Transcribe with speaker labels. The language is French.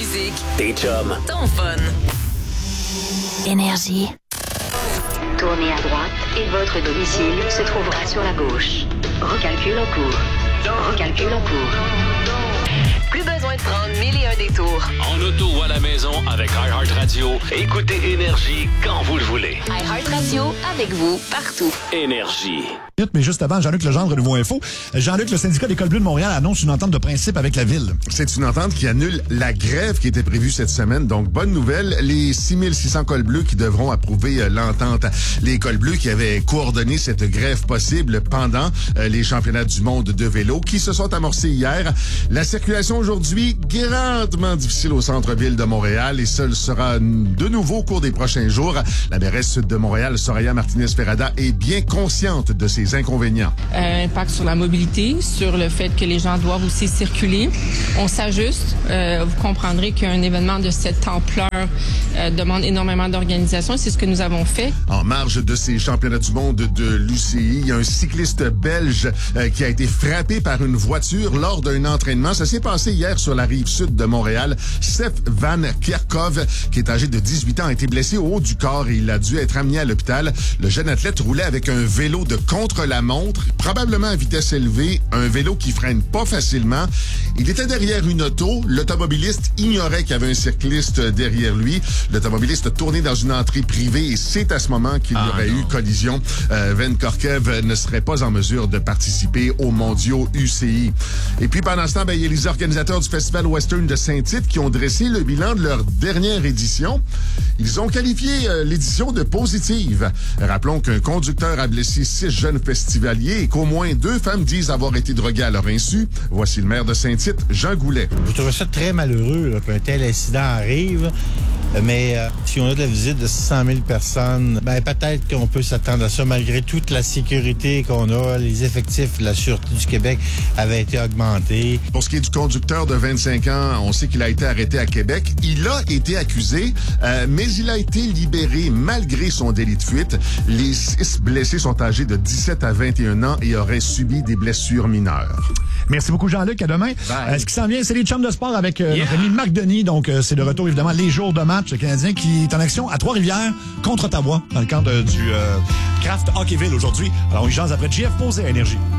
Speaker 1: musique,
Speaker 2: tes chums,
Speaker 1: ton fun.
Speaker 3: Énergie.
Speaker 4: Tournez à droite et votre domicile se trouvera sur la gauche. Recalcul en cours. Recalcul en cours.
Speaker 1: Plus besoin de prendre 1001 détours.
Speaker 2: en auto ou à la maison avec iHeartRadio. Écoutez Énergie quand vous le voulez.
Speaker 1: iHeartRadio, avec vous, partout.
Speaker 2: Énergie.
Speaker 5: Mais juste avant, Jean-Luc Legendre, Nouveau Info. Jean-Luc, le syndicat des Cols Bleus de Montréal annonce une entente de principe avec la Ville.
Speaker 6: C'est une entente qui annule la grève qui était prévue cette semaine. Donc, bonne nouvelle, les 6600 Cols Bleus qui devront approuver l'entente. Les Cols Bleus qui avaient coordonné cette grève possible pendant les championnats du monde de vélo qui se sont amorcés hier. La circulation aujourd'hui, grandement difficile au centre-ville de Montréal et ce sera de nouveau au cours des prochains jours. La mairesse de Montréal, Soraya Martinez-Ferrada, est bien consciente de ces inconvénients.
Speaker 7: Impact sur la mobilité, sur le fait que les gens doivent aussi circuler. On s'ajuste. Vous comprendrez qu'un événement de cette ampleur demande énormément d'organisation. C'est ce que nous avons fait.
Speaker 6: En marge de ces championnats du monde de l'UCI, il y a un cycliste belge qui a été frappé par une voiture lors d'un entraînement. Ça s'est passé hier sur la rive sud de Montréal. Sef Van Kerkhoff, qui est âgé de 18 ans, a été blessé au haut du corps et il a dû être amené à l'hôpital. Le jeune athlète roulait avec un vélo de contre-la-montre, probablement à vitesse élevée, un vélo qui freine pas facilement. Il était derrière une auto. L'automobiliste ignorait qu'il y avait un cycliste derrière lui. L'automobiliste a tourné dans une entrée privée et c'est à ce moment qu'il y aurait eu collision. Van Kerkhoff ne serait pas en mesure de participer aux mondiaux UCI. Et puis pendant ce temps, il y a les organisateurs du Festival Western de Saint-Tite qui ont dressé le bilan de leur dernière édition. Ils ont qualifié l'édition de positive. Rappelons qu'un conducteur a blessé 6 jeunes festivaliers et qu'au moins 2 femmes disent avoir été droguées à leur insu. Voici le maire de Saint-Tite, Jean Goulet.
Speaker 8: Je trouve ça très malheureux là, qu'un tel incident arrive. Mais si on a de la visite de 600 000 personnes, peut-être qu'on peut s'attendre à ça, malgré toute la sécurité qu'on a. Les effectifs de la Sûreté du Québec avaient été augmentés.
Speaker 6: Pour ce qui est du conducteur de 25 ans, on sait qu'il a été arrêté à Québec. Il a été accusé, mais il a été libéré malgré son délit de fuite. Les 6 blessés sont âgés de 17 à 21 ans et auraient subi des blessures mineures.
Speaker 5: Merci beaucoup, Jean-Luc. À demain. Ce qui s'en vient, c'est les chums de sport avec notre ami Marc Denis. Donc, c'est de retour, évidemment, les jours de match. Le Canadien qui est en action à Trois-Rivières contre Ottawa dans le cadre du Kraft Hockeyville aujourd'hui. Alors, on y jase après JF Posé à Énergie.